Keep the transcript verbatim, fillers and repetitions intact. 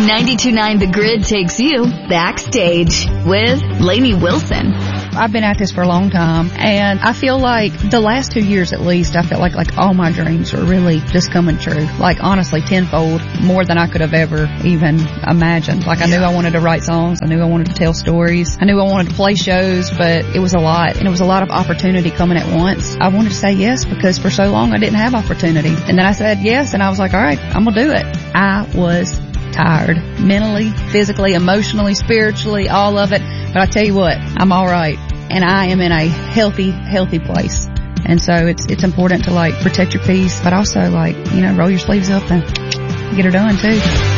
ninety-two point nine The Grid takes you backstage with Lainey Wilson. I've been at this for a long time, and I feel like the last two years at least, I felt like like all my dreams were really just coming true. Like, honestly, tenfold, more than I could have ever even imagined. Like, I knew I wanted to write songs. I knew I wanted to tell stories. I knew I wanted to play shows, but it was a lot, and it was a lot of opportunity coming at once. I wanted to say yes because for so long I didn't have opportunity. And then I said yes, and I was like, all right, I'm going to do it. I was tired, mentally, physically, emotionally, spiritually, all of it. But I tell you what, I'm all right, and I am in a healthy, healthy place. And so it's it's important to like protect your peace, but also like, you know, roll your sleeves up and get her done too.